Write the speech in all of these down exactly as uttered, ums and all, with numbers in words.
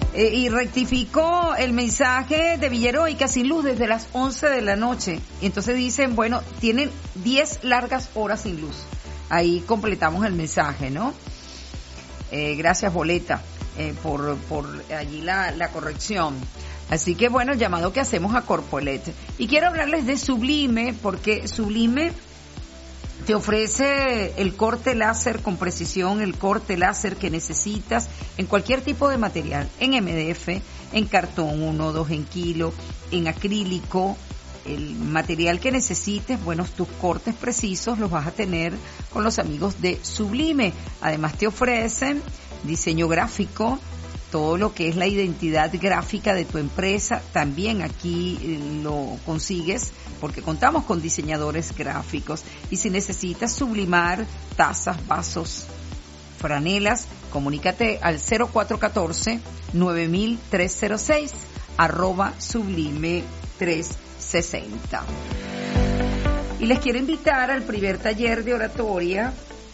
Eh, y rectificó el mensaje de Villaheroica sin luz desde las once de la noche. Y entonces dicen, bueno, tienen diez largas horas sin luz. Ahí completamos el mensaje, ¿no? Eh, gracias, Boleta, eh, por, por allí la, la corrección. Así que, bueno, el llamado que hacemos a Corpolet. Y quiero hablarles de Sublime, porque Sublime te ofrece el corte láser con precisión, el corte láser que necesitas en cualquier tipo de material, en M D F, en cartón uno, dos en kilo, en acrílico, el material que necesites, bueno, tus cortes precisos los vas a tener con los amigos de Sublime. Además te ofrecen diseño gráfico, todo lo que es la identidad gráfica de tu empresa, también aquí lo consigues porque contamos con diseñadores gráficos. Y si necesitas sublimar tazas, vasos, franelas, comunícate al cero cuatro uno cuatro, nueve mil trescientos seis, arroba sublime trescientos sesenta. Y les quiero invitar al primer taller de oratoria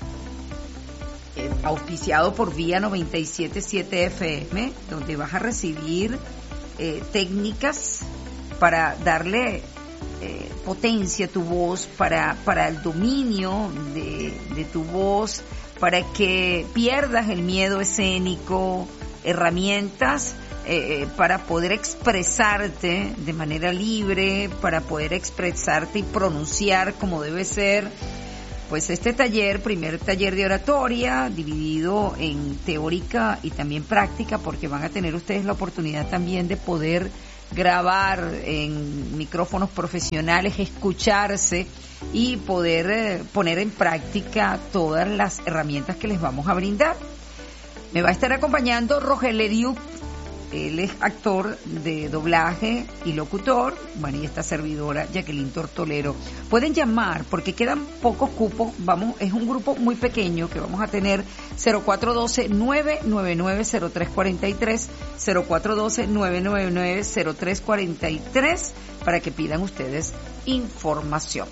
Eh, auspiciado por Vía noventa y siete punto siete F M, donde vas a recibir eh, técnicas para darle eh, potencia a tu voz, para, para el dominio de, de tu voz, para que pierdas el miedo escénico, herramientas eh, para poder expresarte de manera libre, para poder expresarte y pronunciar como debe ser. Pues este taller, primer taller de oratoria, dividido en teórica y también práctica, porque van a tener ustedes la oportunidad también de poder grabar en micrófonos profesionales, escucharse y poder eh, poner en práctica todas las herramientas que les vamos a brindar. Me va a estar acompañando Rogelio. Él es actor de doblaje y locutor, bueno, y esta servidora Jacqueline Tortolero. Pueden llamar porque quedan pocos cupos, vamos, es un grupo muy pequeño que vamos a tener. Cero cuatro uno dos, nueve nueve nueve, cero tres cuatro tres, cero cuatro uno dos, nueve nueve nueve, cero tres cuatro tres, para que pidan ustedes información.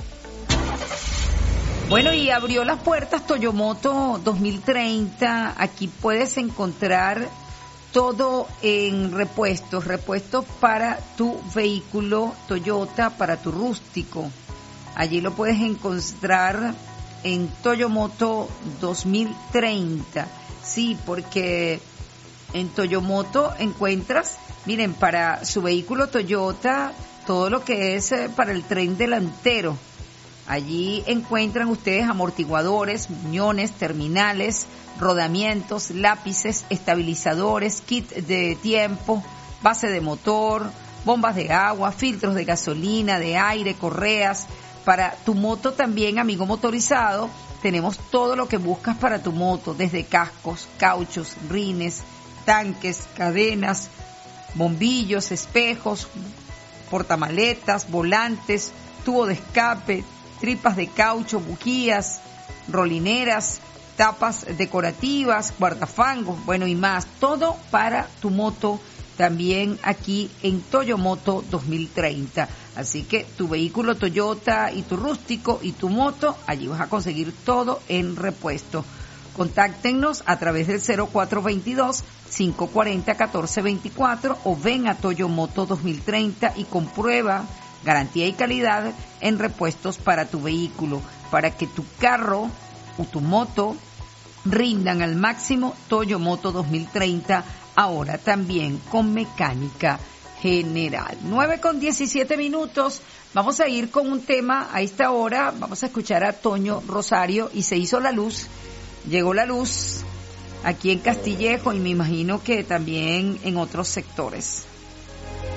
Bueno, y abrió las puertas Toyomoto dos mil treinta. Aquí puedes encontrar todo en repuestos, repuestos para tu vehículo Toyota, para tu rústico. Allí lo puedes encontrar en Toyomoto dos mil treinta. Sí, porque en Toyomoto encuentras, miren, para su vehículo Toyota, todo lo que es para el tren delantero. Allí encuentran ustedes amortiguadores, muñones, terminales, rodamientos, lápices, estabilizadores, kit de tiempo, base de motor, bombas de agua, filtros de gasolina, de aire, correas. Para tu moto también, amigo motorizado, tenemos todo lo que buscas para tu moto, desde cascos, cauchos, rines, tanques, cadenas, bombillos, espejos, portamaletas, volantes, tubo de escape, tripas de caucho, bujías, rolineras, tapas decorativas, guardafangos, bueno, y más. Todo para tu moto también aquí en Toyomoto dos mil treinta. Así que tu vehículo Toyota y tu rústico y tu moto, allí vas a conseguir todo en repuesto. Contáctenos a través del cero cuatro dos dos, cinco cuatro cero, uno cuatro dos cuatro o ven a Toyomoto dos mil treinta y comprueba garantía y calidad en repuestos para tu vehículo, para que tu carro o tu moto rindan al máximo. Toyomoto dos mil treinta, ahora también con mecánica general. nueve con diecisiete minutos, vamos a ir con un tema a esta hora, vamos a escuchar a Toño Rosario, y se hizo la luz, llegó la luz aquí en Castillejo y me imagino que también en otros sectores.